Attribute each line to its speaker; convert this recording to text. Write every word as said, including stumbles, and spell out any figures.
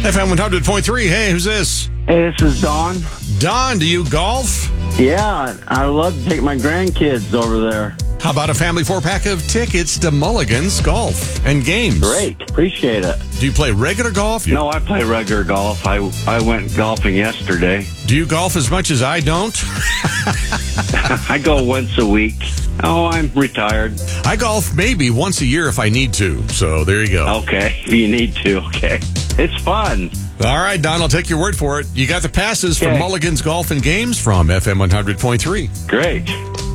Speaker 1: F M one hundred point three. Hey, who's this?
Speaker 2: Hey, this is Don.
Speaker 1: Don, do you golf?
Speaker 2: Yeah, I love to take my grandkids over there.
Speaker 1: How about a family four-pack of tickets to Mulligan's Golf and Games?
Speaker 2: Great. Appreciate it.
Speaker 1: Do you play regular golf?
Speaker 2: No, I play regular golf. I, I went golfing yesterday.
Speaker 1: Do you golf as much as I don't?
Speaker 2: I go once a week. Oh, I'm retired.
Speaker 1: I golf maybe once a year if I need to. So there you go.
Speaker 2: Okay. You need to. Okay. It's fun.
Speaker 1: All right, Don, I'll take your word for it. You got the passes
Speaker 2: Okay.
Speaker 1: for Mulligan's Golf and Games from F M one hundred point three.
Speaker 2: Great.